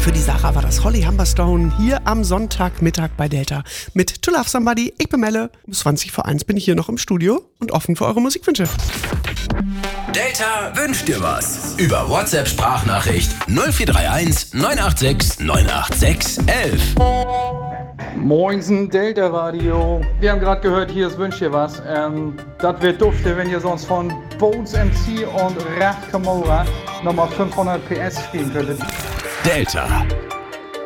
für die Sarah war das Holly Humberstone hier am Sonntagmittag bei Delta mit To Love Somebody. Ich bin Melle. Um 20 vor 1 bin ich hier noch im Studio und offen für eure Musikwünsche. Delta wünscht dir was. Über WhatsApp-Sprachnachricht 0431 986 986 11. Moinsen, Delta Radio. Wir haben gerade gehört, hier ist Wünsch dir was. Das wird dufte, wenn ihr sonst von Bones MC und Rach Kamora nochmal 500 PS spielen könntet. Delta.